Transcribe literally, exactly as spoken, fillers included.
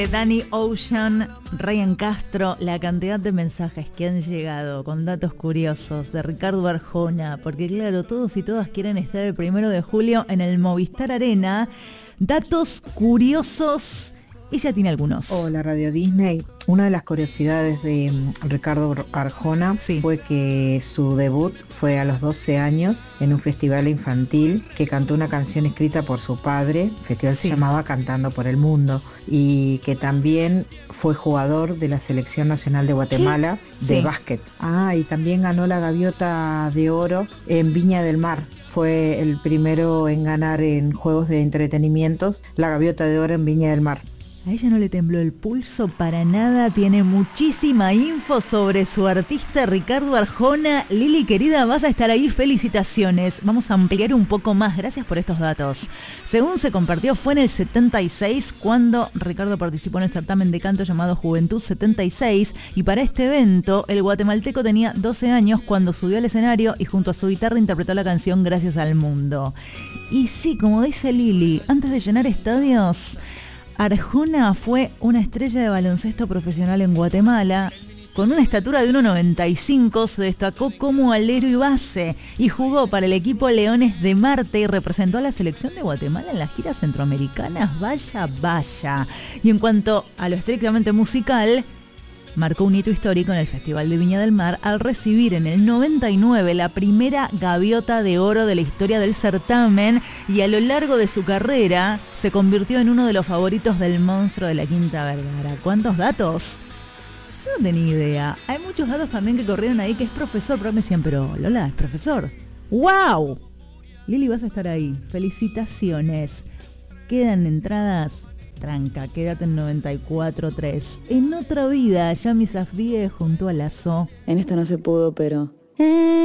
Danny Ocean, Ryan Castro, la cantidad de mensajes que han llegado con datos curiosos de Ricardo Arjona, porque claro, todos y todas quieren estar el primero de julio en el Movistar Arena. Datos curiosos, ella tiene algunos. Hola Radio Disney. Una de las curiosidades de Ricardo Arjona sí. fue que su debut fue a los doce años en un festival infantil que cantó una canción escrita por su padre. El festival sí. se llamaba Cantando por el Mundo, y que también fue jugador de la Selección Nacional de Guatemala ¿Qué? de sí. básquet. Ah, y también ganó la Gaviota de Oro en Viña del Mar. Fue el primero en ganar en juegos de entretenimientos la Gaviota de Oro en Viña del Mar. A ella no le tembló el pulso para nada, tiene muchísima info sobre su artista Ricardo Arjona. Lili, querida, vas a estar ahí, felicitaciones. Vamos a ampliar un poco más, gracias por estos datos. Según se compartió, fue en el setenta y seis cuando Ricardo participó en el certamen de canto llamado Juventud setenta y seis, y para este evento el guatemalteco tenía doce años cuando subió al escenario y junto a su guitarra interpretó la canción Gracias al Mundo. Y sí, como dice Lili, antes de llenar estadios, Arjona fue una estrella de baloncesto profesional en Guatemala. Con una estatura de uno noventa y cinco se destacó como alero y base y jugó para el equipo Leones de Marte y representó a la selección de Guatemala en las giras centroamericanas. Vaya, vaya. Y en cuanto a lo estrictamente musical, marcó un hito histórico en el Festival de Viña del Mar al recibir en el noventa y nueve la primera Gaviota de Oro de la historia del certamen, y a lo largo de su carrera se convirtió en uno de los favoritos del monstruo de la Quinta Vergara. ¿Cuántos datos? Yo no tenía idea. Hay muchos datos también que corrieron ahí, que es profesor, pero me decían, pero Lola, ¿es profesor? ¡Wow! Lili, vas a estar ahí. Felicitaciones. Quedan entradas. Tranca, quédate en noventa y cuatro tres. En otra vida, Yami Safdie junto a Lazo. En esta no se pudo, pero...